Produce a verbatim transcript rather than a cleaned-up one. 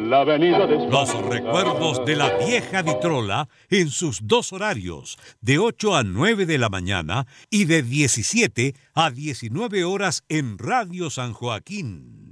la avenida de España. Los recuerdos de la vieja vitrola en sus dos horarios, de ocho a nueve de la mañana y de diecisiete a diecinueve horas en Radio San Joaquín.